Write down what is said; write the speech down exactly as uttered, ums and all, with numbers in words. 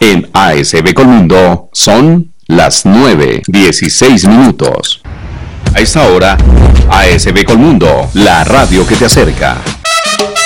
En A S B Colmundo son las nueve dieciséis minutos. A esta hora, A S B Colmundo, la radio que te acerca.